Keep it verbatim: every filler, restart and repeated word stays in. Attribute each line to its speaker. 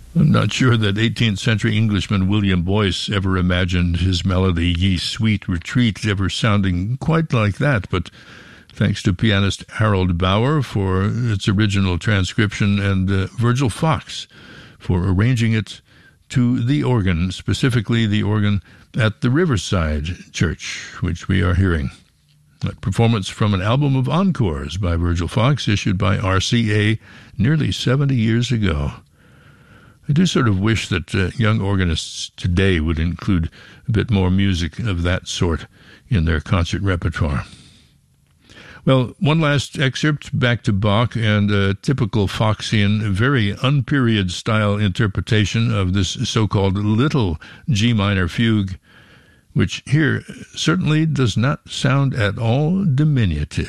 Speaker 1: I'm not sure that eighteenth century Englishman William Boyce ever imagined his melody, Ye Sweet Retreat, ever sounding quite like that, but thanks to pianist Harold Bauer for its original transcription and uh, Virgil Fox for arranging it to the organ, specifically the organ at the Riverside Church, which we are hearing. A performance from an album of encores by Virgil Fox, issued by R C A nearly seventy years ago. I do sort of wish that uh, young organists today would include a bit more music of that sort in their concert repertoire. Well, one last excerpt back to Bach and a typical Foxian, very unperiod-style interpretation of this so-called little G minor fugue, which here certainly does not sound at all diminutive.